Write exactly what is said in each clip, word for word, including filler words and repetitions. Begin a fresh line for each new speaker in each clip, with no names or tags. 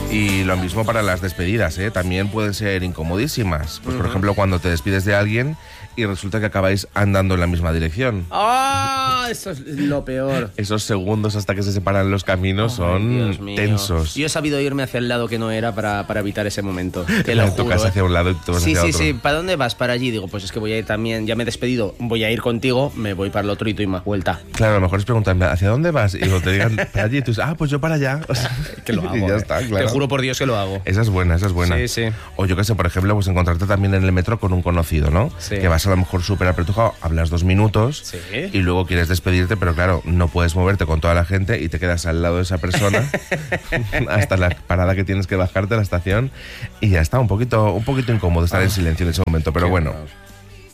Y lo mismo para las despedidas, ¿eh? También pueden ser incomodísimas. Pues, por uh-huh. ejemplo, cuando te despides de alguien y resulta que acabáis andando en la misma dirección.
¡Ah! Oh, eso es lo peor.
Esos segundos hasta que se separan los caminos oh, son tensos.
Yo he sabido irme hacia el lado que no era para, para evitar ese momento. Te lo juro.
Tocas hacia un lado y tú vas
sí,
hacia
sí,
otro.
Sí, sí, sí. ¿Para dónde vas? Para allí. Digo, pues es que voy a ir también. Ya me he despedido. Voy a ir contigo. Me voy para el otro y doy más vuelta.
Claro, a lo mejor es preguntarme, ¿hacia dónde vas? Y cuando te digan para allí, tú dices, ah, pues yo para allá. O sea,
que lo hago.
Y ya
eh.
está, claro.
Te juro por Dios que lo hago.
Esa es buena, esa es buena.
Sí, sí.
O yo qué sé, por ejemplo, pues encontrarte también en el metro con un conocido, ¿no? Sí. Que vas a lo mejor súper apretujado, hablas dos minutos
sí.
y luego quieres despedirte, pero claro, no puedes moverte con toda la gente y te quedas al lado de esa persona hasta la parada que tienes que bajarte a la estación y ya está, un poquito, un poquito incómodo estar ah. en silencio en ese momento, pero qué bueno. Bueno.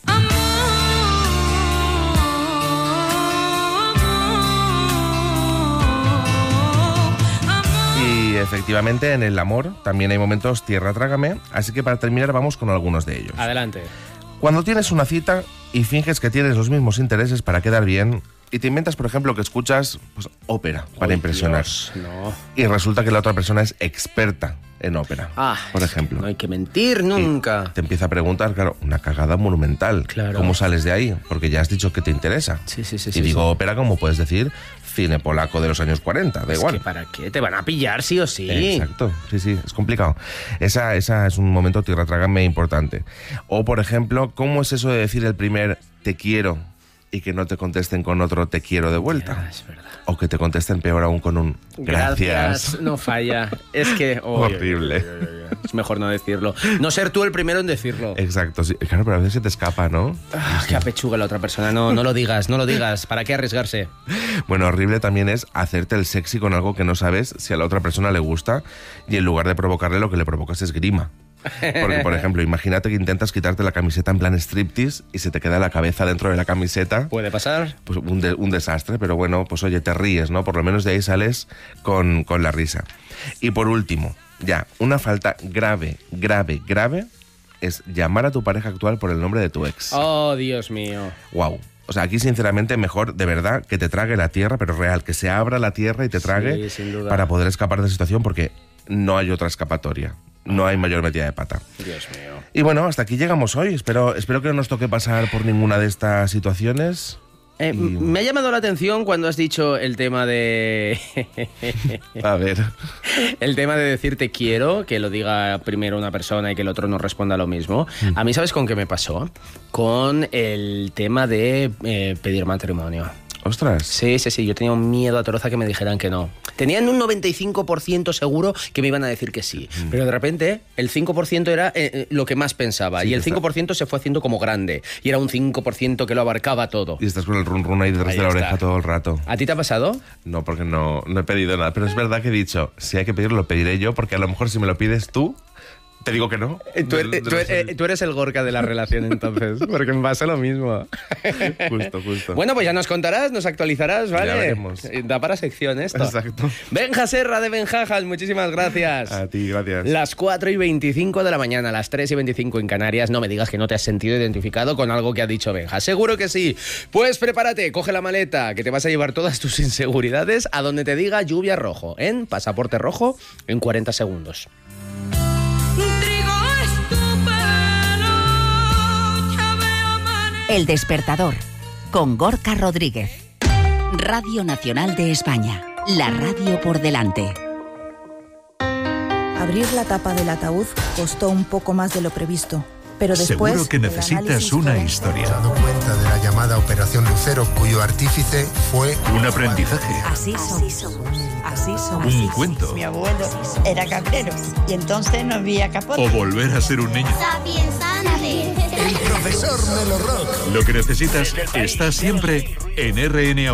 Efectivamente, en el amor también hay momentos tierra trágame, así que para terminar vamos con algunos de ellos.
Adelante.
Cuando tienes una cita y finges que tienes los mismos intereses para quedar bien y te inventas, por ejemplo, que escuchas pues, ópera para
oh,
impresionar.
Dios, no.
Y resulta que la otra persona es experta en ópera,
ah,
por ejemplo.
No hay que mentir nunca.
Y te empieza a preguntar, claro, una cagada monumental.
Claro.
¿Cómo sales de ahí? Porque ya has dicho que te interesa.
Sí, sí, sí.
Y
sí,
digo
sí.
ópera, como puedes decir, cine polaco de los años cuarenta, da
es
igual.
Que ¿para qué? Te van a pillar sí o sí.
Exacto, sí, sí, es complicado. Esa, esa es un momento tierra trágame importante. O, por ejemplo, ¿cómo es eso de decir el primer te quiero y que no te contesten con otro te quiero de vuelta?
Ya, es verdad.
O que te contesten peor aún con un gracias.
Gracias, no falla. Es que... Oh,
horrible.
Oye, oye, oye. Es mejor no decirlo. No ser tú el primero en decirlo.
Exacto, sí. Claro, pero a veces se te escapa, ¿no?
Ah, qué apechuga la otra persona. No, no lo digas, no lo digas. ¿Para qué arriesgarse?
Bueno, horrible también es hacerte el sexy con algo que no sabes si a la otra persona le gusta y en lugar de provocarle lo que le provocas es grima. Porque, por ejemplo, imagínate que intentas quitarte la camiseta en plan striptease y se te queda la cabeza dentro de la camiseta.
¿Puede pasar?
Pues un, de, un desastre, pero bueno, pues oye, te ríes, ¿no? Por lo menos de ahí sales con, con la risa. Y por último, ya, una falta grave, grave, grave es llamar a tu pareja actual por el nombre de tu ex.
Oh, Dios mío.
Wow. O sea, aquí sinceramente mejor, de verdad, que te trague la tierra, pero real, que se abra la tierra y te trague
sí, sin duda.
Para poder escapar de la situación porque no hay otra escapatoria. No hay mayor metida de pata.
Dios mío.
Y bueno, hasta aquí llegamos hoy. Espero, espero que no nos toque pasar por ninguna de estas situaciones.
Eh, y... Me ha llamado la atención cuando has dicho el tema de...
A ver.
El tema de decir te quiero, que lo diga primero una persona y que el otro no responda lo mismo. Mm. A mí, ¿sabes con qué me pasó? Con el tema de eh, pedir matrimonio.
¡Ostras!
Sí, sí, sí. Yo tenía un miedo atroz a que me dijeran que no. Tenían un noventa y cinco por ciento seguro que me iban a decir que sí. Mm. Pero de repente, el cinco por ciento era eh, lo que más pensaba. Sí, y el cinco por ciento está... se fue haciendo como grande. Y era un cinco por ciento que lo abarcaba todo.
Y estás con el run run ahí detrás ahí de la está. Oreja todo el rato.
¿A ti te ha pasado?
No, porque no, no he pedido nada. Pero es verdad que he dicho, si hay que pedirlo, lo pediré yo, porque a lo mejor si me lo pides tú... Te digo que no.
Tú, er, tú, er, tú eres el Gorka de la relación, entonces, porque me pasa lo mismo.
Justo, justo.
Bueno, pues ya nos contarás, nos actualizarás, ¿vale?
Ya veremos.
Da para sección esto.
Exacto.
Benja Serra de Benjajas, muchísimas gracias.
A ti, gracias.
Las cuatro y veinticinco de la mañana, las tres y veinticinco en Canarias. No me digas que no te has sentido identificado con algo que ha dicho Benja. Seguro que sí. Pues prepárate, coge la maleta, que te vas a llevar todas tus inseguridades a donde te diga lluvia rojo, en Pasaporte Rojo, en cuarenta segundos.
El Despertador, con Gorka Rodríguez. Radio Nacional de España, la radio por delante.
Abrir la tapa del ataúd costó un poco más de lo previsto, pero después...
Seguro que necesitas una historia.
Me he dado cuenta de la llamada Operación Lucero, cuyo artífice fue...
Un aprendizaje.
Así somos. Así somos.
Un cuento.
Mi abuelo era cabrero y entonces no había capote.
O volver a ser un niño.
El profesor Melo Rock.
Lo que necesitas está siempre en R N A.